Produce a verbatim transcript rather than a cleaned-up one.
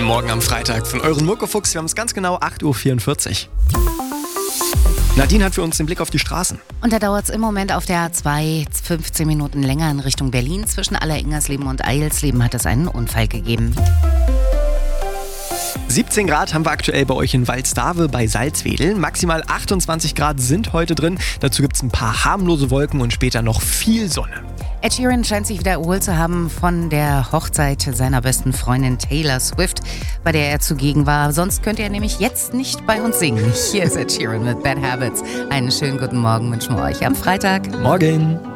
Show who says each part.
Speaker 1: guten Morgen am Freitag von euren Muckefuchs. Wir haben es ganz genau acht Uhr vierundvierzig. Nadine hat für uns den Blick auf die Straßen.
Speaker 2: Und da dauert es im Moment auf der A zwei fünfzehn Minuten länger in Richtung Berlin. Zwischen Alleringersleben und Eilsleben hat es einen Unfall gegeben.
Speaker 1: siebzehn Grad haben wir aktuell bei euch in Walsdave bei Salzwedel. Maximal achtundzwanzig Grad sind heute drin. Dazu gibt es ein paar harmlose Wolken und später noch viel Sonne.
Speaker 2: Ed Sheeran scheint sich wieder erholt zu haben von der Hochzeit seiner besten Freundin Taylor Swift, bei der er zugegen war. Sonst könnte er nämlich jetzt nicht bei uns singen. Hier ist Ed Sheeran mit Bad Habits. Einen schönen guten Morgen wünschen wir euch am Freitag.
Speaker 1: Morgen.